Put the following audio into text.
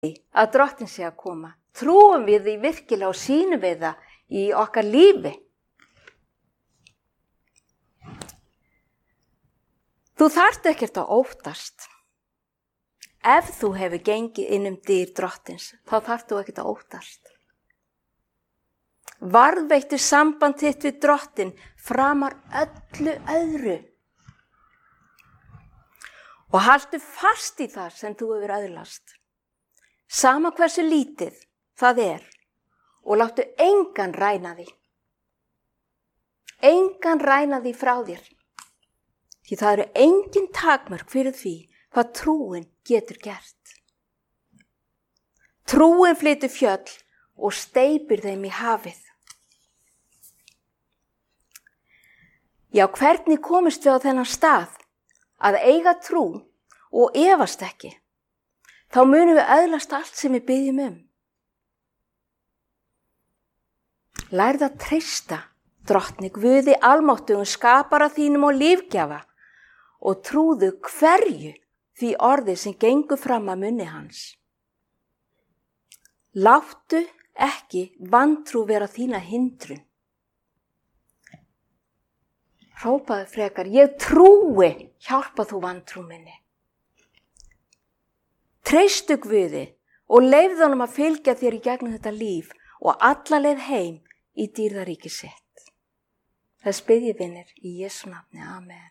að Drottinn sé að koma? Trúum við því virkilega og sýnum við það í okkar lífi? Þú þarft ekkert að óttast. Ef þú hefur gengið inn dyr Drottins, þá þarft þú ekkert að óttast. Varðveittu samband þitt við Drottinn framar öllu öðru. Og haltu fast í það sem þú hefur öðlast. Sama hversu lítið það er, og láttu engan ræna því. Engan ræna því frá þér. Því það eru engin takmörk fyrir því hvað trúin getur gert. Trúin flytur fjöll og steypir þeim í hafið. Já, hvernig komist við á þennan stað að eiga trú og efast ekki? Þá munum við öðlast allt sem við biðjum Lærðu að treysta Drottni Guði almáttugum skapara þínum og lífgjafa og trúðu hverju því orði sem gengur fram að munni hans. Láttu ekki vantrú vera þína hindrun. Hrópaðu frekar, ég trúi, hjálpa þú vantrú minni. Treystu Guði og leyfðu honum að fylgja þér í gegnum þetta líf og alla leið heim í dýrðaríki sitt. Þess bið ég vinir í Jesú nafni. Amen.